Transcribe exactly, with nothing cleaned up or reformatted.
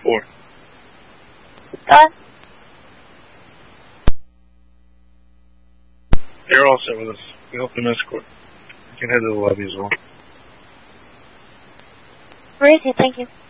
Four. Go. They're all set with us. We help them escort. You can head to the lobby as well. Where is he? Thank you.